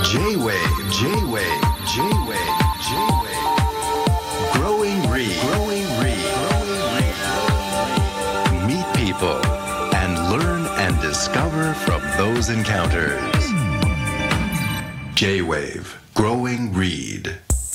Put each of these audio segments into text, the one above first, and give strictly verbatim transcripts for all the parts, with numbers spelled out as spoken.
J-Wave J-Wave J-Wave J-Wave Growing Reed Growing Reed Meet people and learn and discover from those encounters. J-Wave Growing Reed。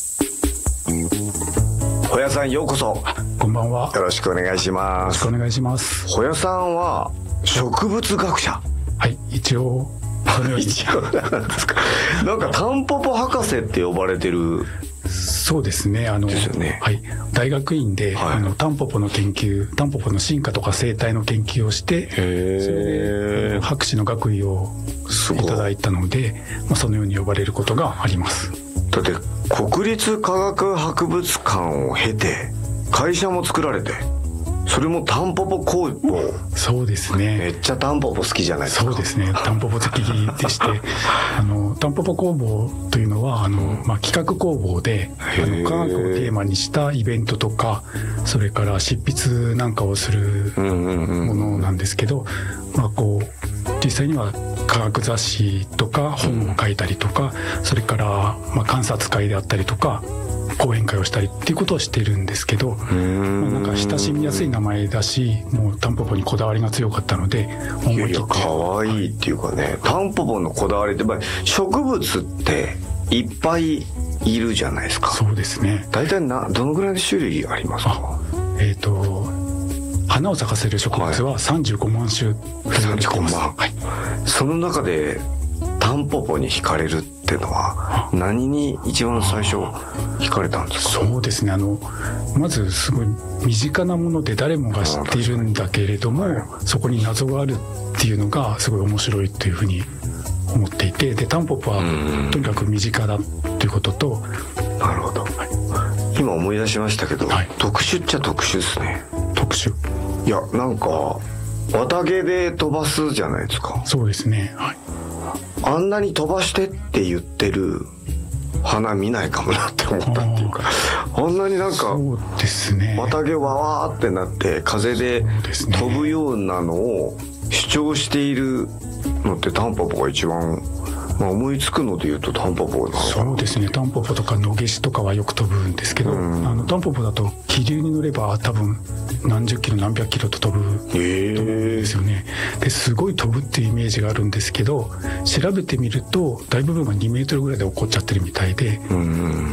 ホヤさん、ようこそ。 こんばんは。 よろしくお願いします。 よろしくお願いします。 ホヤさんは植物学者。 はい、一応そのように一応なんですか。なんかタンポポ博士って呼ばれてる。 そうですね。あのですよね。 はい、大学院で、はい、あのタンポポの研究、タンポポの進化とか生態の研究をして、それで博士の学位をいただいたので、まあ、そのように呼ばれることがあります。 だって国立科学博物館を経て会社も作られて、それもタンポポ工房。 そうですね。 めっちゃタンポポ好きじゃないですか。 そうですね。タンポポ好きでしてあのタンポポ工房というのはあの、まあ、企画工房であの科学をテーマにしたイベントとか、それから執筆なんかをするものなんですけど、まあこう実際には科学雑誌とか本を書いたりとか、それからまあ観察会であったりとか講演会をしたりっていうことをしているんですけど、まあ、なんか親しみやすい名前だし、もうタンポポにこだわりが強かったので思い切って。いや可愛いっていうかね、タンポポのこだわりって、植物っていっぱいいるじゃないですか。 そうですね。 大体などのぐらいの種類ありますか？ えっと花を咲かせる植物はさんじゅうごまんしゅと言われています。はい、 その中でタンポポに惹かれるっていうのは何に一番最初惹かれたんですか？ そうですね。あのまずすごい身近なもので誰もが知っているんだけれども、そこに謎があるっていうのがすごい面白いというふうに思っていて、でタンポポはとにかく身近だということと。 なるほど、はい、今思い出しましたけど、はい、特殊っちゃ特殊ですね。 特殊。 いや、なんか綿毛で飛ばすじゃないですか。 そうですね、はい、 あんなに飛ばしてって言ってる花見ないかもなって思ったっていうか、あんなになんかそうですね、 綿毛わわーってなって風で飛ぶようなのを主張しているのってタンポポが一番、まあ、思いつくので言うとタンポポなのかな。 そうですね。タンポポとかノゲシとかはよく飛ぶんですけど、うん、あのタンポポだと気流に乗れば多分何十キロ何百キロと飛ぶと思うんですよね。ですごい飛ぶっていうイメージがあるんですけど、調べてみると大部分がにメートルぐらいで起こっちゃってるみたいで、うん、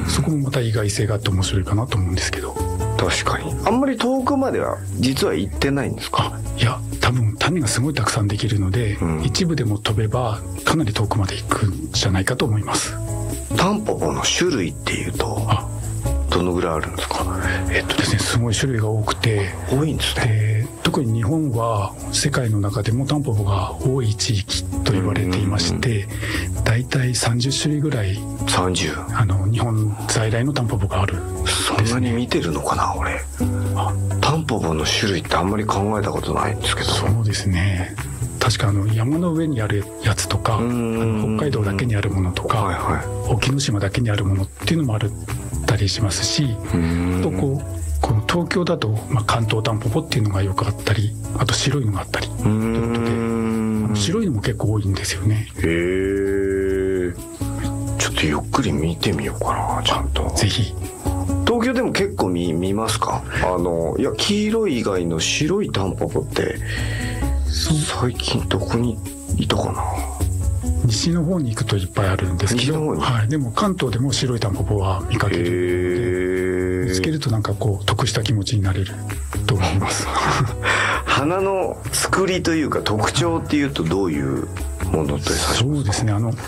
そこもまた意外性があって面白いかなと思うんですけど。 確かにあんまり遠くまでは実は行ってないんですか？ いや、多分種がすごいたくさんできるので、うん、一部でも飛べばかなり遠くまで行くんじゃないかと思います。 タンポポの種類っていうとどのぐらいあるんですか？ えっとですね、すごい種類が多くて。 多いんですね。 特に日本は世界の中でもタンポポが多い地域と言われていまして、だいたいさんじゅっしゅるいぐらいさんじゅうあの日本在来のタンポポがある、ね、 そんなに見てるのかな俺。あ、タンポポの種類ってあんまり考えたことないんですけど。 そうですね。確かあの山の上にあるやつとか、あの北海道だけにあるものとか、はいはい、沖ノ島だけにあるものっていうのもあったりしますし、あとこうこの東京だと、まあ、関東タンポポっていうのがよくあったり、あと白いのがあったりということで、あの白いのも結構多いんですよね。 へえ。ちょっとゆっくり見てみようかな、ちゃんと。 ぜひ。 東京でも結構 見, 見ますか？あのいや、黄色い以外の白いタンポポって最近どこにいたかな。 西の方に行くといっぱいあるんですけど、はい、でも関東でも白いタンポポは見かけるので、見つけるとなんかこう得した気持ちになれると思います花の作りというか特徴っていうとどういうものという？ そうですね、あの